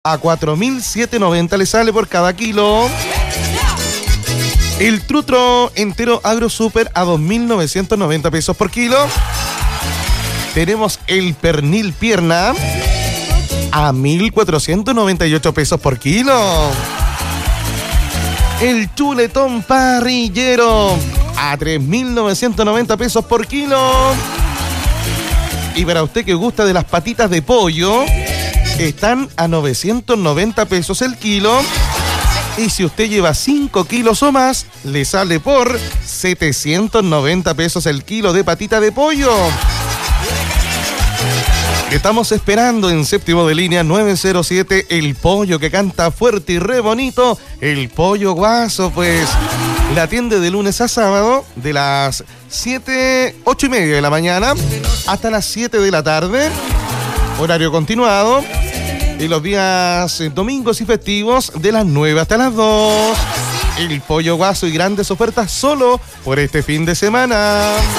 a 4.790 le sale por cada kilo. El trutro entero Agro Super a 2.990 pesos por kilo. Tenemos el pernil pierna a 1.498 pesos por kilo. El chuletón parrillero a 3.990 pesos por kilo. Y para usted que gusta de las patitas de pollo, están a 990 pesos el kilo. Y si usted lleva 5 kilos o más, le sale por 790 pesos el kilo de patita de pollo. Estamos esperando en séptimo de línea 907, el pollo que canta fuerte y re bonito, el Pollo Guaso, pues la atiende de lunes a sábado de las 8:30 de la mañana hasta las 7 de la tarde, horario continuado, y los días domingos y festivos de las 9 hasta las 2. El Pollo Guaso y grandes ofertas solo por este fin de semana.